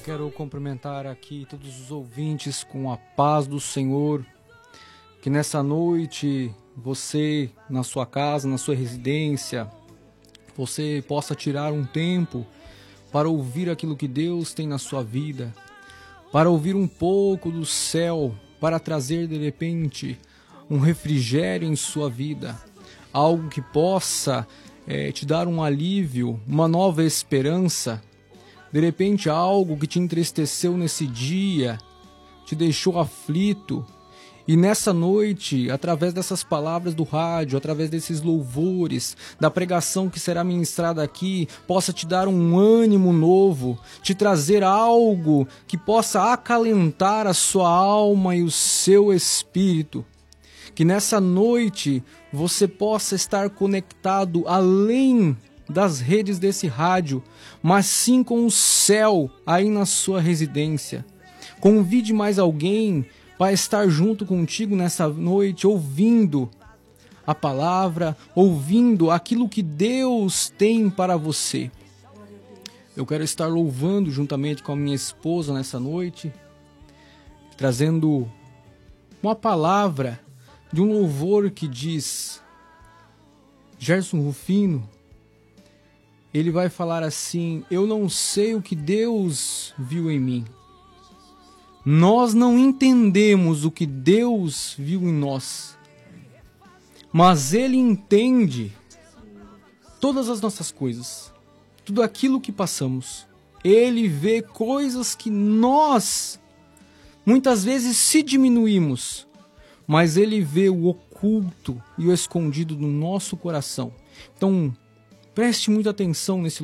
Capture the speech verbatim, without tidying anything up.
quero cumprimentar aqui todos os ouvintes com a paz do Senhor. Que nessa noite você, na sua casa, na sua residência, você possa tirar um tempo para ouvir aquilo que Deus tem na sua vida, para ouvir um pouco do céu, para trazer de repente um refrigério em sua vida, algo que possa é, te dar um alívio, uma nova esperança. De repente algo que te entristeceu nesse dia, te deixou aflito, e nessa noite, através dessas palavras do rádio, através desses louvores, da pregação que será ministrada aqui, possa te dar um ânimo novo, te trazer algo que possa acalentar a sua alma e o seu espírito. Que nessa noite você possa estar conectado além das redes desse rádio, mas sim com o céu aí na sua residência. Convide mais alguém para estar junto contigo nessa noite, ouvindo a palavra, ouvindo aquilo que Deus tem para você. Eu quero estar louvando juntamente com a minha esposa nessa noite, trazendo uma palavra de um louvor que diz: Gerson Rufino, ele vai falar assim: eu não sei o que Deus viu em mim. Nós não entendemos o que Deus viu em nós, mas Ele entende todas as nossas coisas, tudo aquilo que passamos. Ele vê coisas que nós muitas vezes se diminuímos, mas Ele vê o oculto e o escondido no nosso coração. Então, preste muita atenção nesse